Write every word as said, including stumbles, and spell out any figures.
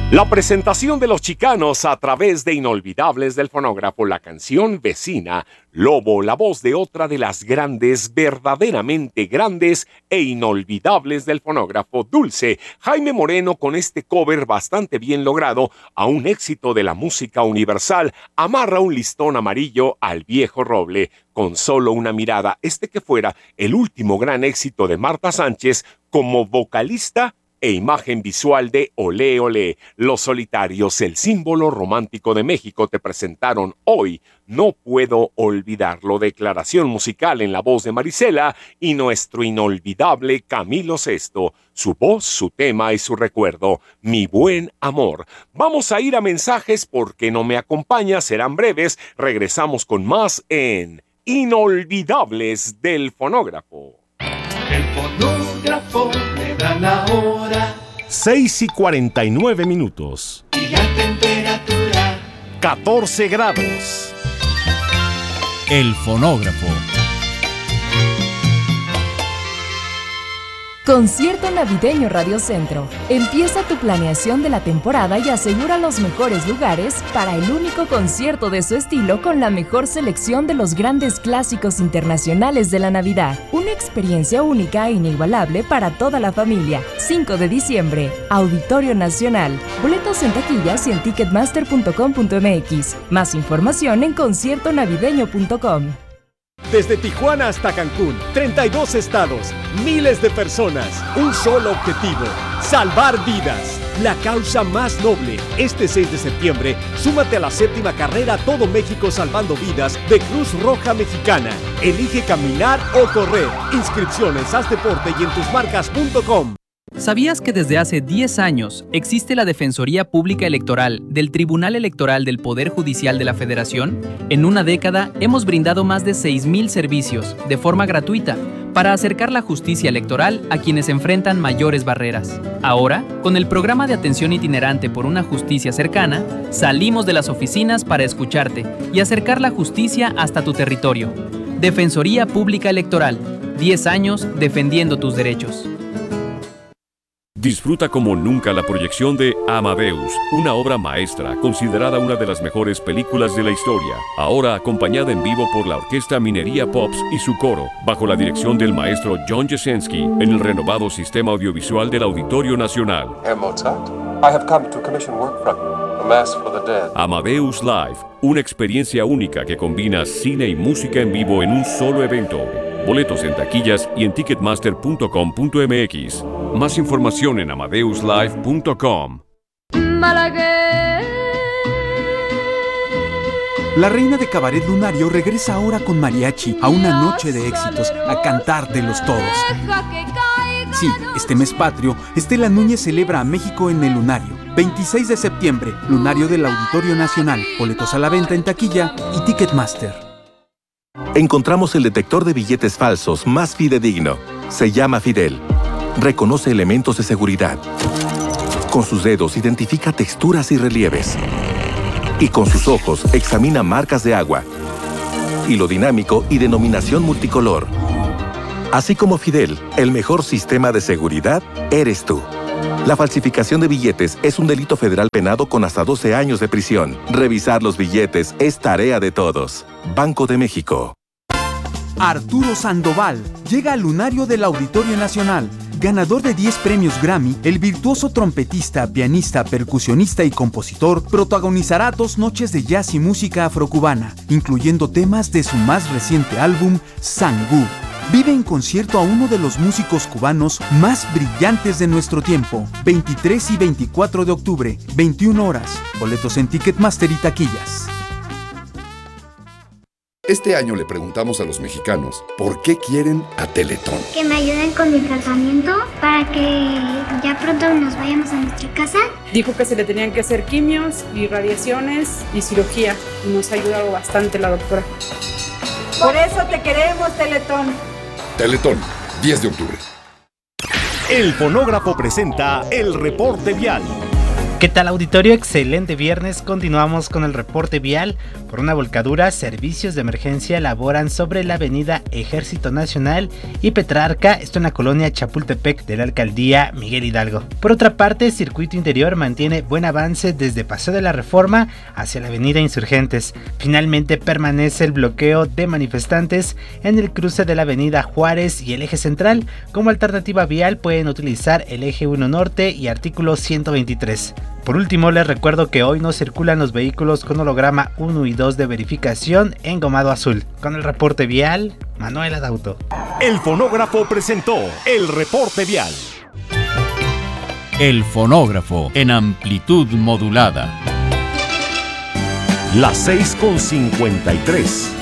La presentación de Los Chicanos a través de Inolvidables del Fonógrafo, la canción Vecina, Lobo, la voz de otra de las grandes, verdaderamente grandes e inolvidables del fonógrafo, Dulce. Jaime Moreno con este cover bastante bien logrado a un éxito de la música universal, amarra un listón amarillo al viejo roble. Con solo una mirada, este que fuera el último gran éxito de Marta Sánchez como vocalista e imagen visual de Olé Olé. Los Solitarios, el símbolo romántico de México, te presentaron hoy No Puedo Olvidarlo. Declaración musical en la voz de Marisela y nuestro inolvidable Camilo Sesto. Su voz, su tema y su recuerdo, Mi Buen Amor. Vamos a ir a mensajes porque no me acompaña, serán breves. Regresamos con más en Inolvidables del Fonógrafo. El fonógrafo le da la hora. seis y cuarenta y nueve minutos. Y la temperatura. catorce grados. El fonógrafo. Concierto Navideño Radio Centro. Empieza tu planeación de la temporada y asegura los mejores lugares para el único concierto de su estilo con la mejor selección de los grandes clásicos internacionales de la Navidad. Una experiencia única e inigualable para toda la familia. cinco de diciembre, Auditorio Nacional. Boletos en taquillas y en ticketmaster punto com punto m x. Más información en concierto navideño punto com. Desde Tijuana hasta Cancún, treinta y dos estados, miles de personas, un solo objetivo, salvar vidas. La causa más noble. Este seis de septiembre, súmate a la séptima carrera Todo México Salvando Vidas de Cruz Roja Mexicana. Elige caminar o correr. Inscripciones, haz deporte y en tus marcas punto com. ¿Sabías que desde hace diez años existe la Defensoría Pública Electoral del Tribunal Electoral del Poder Judicial de la Federación? En una década hemos brindado más de seis mil servicios de forma gratuita para acercar la justicia electoral a quienes enfrentan mayores barreras. Ahora, con el programa de atención itinerante por una justicia cercana, salimos de las oficinas para escucharte y acercar la justicia hasta tu territorio. Defensoría Pública Electoral, diez años defendiendo tus derechos. Disfruta como nunca la proyección de Amadeus, una obra maestra considerada una de las mejores películas de la historia, ahora acompañada en vivo por la Orquesta Minería Pops y su coro, bajo la dirección del maestro John Jasenski, en el renovado sistema audiovisual del Auditorio Nacional. Herr Mozart, I have come to commission work from you, A Mass for the Dead. Amadeus Live, una experiencia única que combina cine y música en vivo en un solo evento. Boletos en taquillas y en ticketmaster punto com punto m x. Más información en amadeus live punto com. La reina de Cabaret Lunario regresa ahora con mariachi a una noche de éxitos, a cantártelos todos. Sí, este mes patrio, Estela Núñez celebra a México en el Lunario. veintiséis de septiembre, Lunario del Auditorio Nacional. Boletos a la venta en taquilla y Ticketmaster. Encontramos el detector de billetes falsos más fidedigno. Se llama Fidel. Reconoce elementos de seguridad. Con sus dedos identifica texturas y relieves. Y con sus ojos examina marcas de agua. Hilo dinámico y denominación multicolor. Así como Fidel, el mejor sistema de seguridad eres tú. La falsificación de billetes es un delito federal penado con hasta doce años de prisión. Revisar los billetes es tarea de todos. Banco de México. Arturo Sandoval llega al Lunario del Auditorio Nacional. Ganador de diez premios Grammy, el virtuoso trompetista, pianista, percusionista y compositor protagonizará dos noches de jazz y música afrocubana, incluyendo temas de su más reciente álbum, Sangú. Vive en concierto a uno de los músicos cubanos más brillantes de nuestro tiempo. veintitrés y veinticuatro de octubre, veintiuna horas. Boletos en Ticketmaster y taquillas. Este año le preguntamos a los mexicanos por qué quieren a Teletón. Que me ayuden con mi tratamiento para que ya pronto nos vayamos a nuestra casa. Dijo que se le tenían que hacer quimios y radiaciones y cirugía. Y nos ha ayudado bastante la doctora. Por eso te queremos, Teletón. Teletón, diez de octubre. El Fonógrafo presenta el reporte vial. ¿Qué tal, auditorio? Excelente viernes. Continuamos con el reporte vial. Por una volcadura, servicios de emergencia laboran sobre la avenida Ejército Nacional y Petrarca, esto en la colonia Chapultepec de la alcaldía Miguel Hidalgo. Por otra parte, Circuito Interior mantiene buen avance desde Paseo de la Reforma hacia la avenida Insurgentes. Finalmente permanece el bloqueo de manifestantes en el cruce de la avenida Juárez y el eje central. Como alternativa vial pueden utilizar el eje uno norte y artículo ciento veintitrés. Por último, les recuerdo que hoy no circulan los vehículos con holograma uno y dos de verificación engomado azul. Con el reporte vial, Manuel Adauto. El fonógrafo presentó el reporte vial. El fonógrafo en amplitud modulada. Las seis con cincuenta y tres.